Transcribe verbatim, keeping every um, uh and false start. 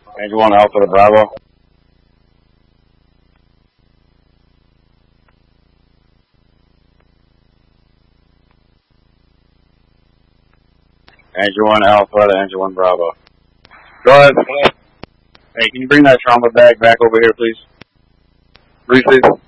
Angel one Alpha to Bravo. Angel one Alpha to Angel one Bravo. Go ahead. Hey, can you bring that trauma bag back over here, please? Briefly.